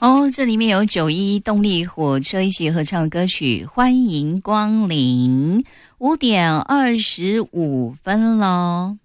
哦，这里面有91动力火车一起合唱的歌曲《欢迎光临》，5:25咯。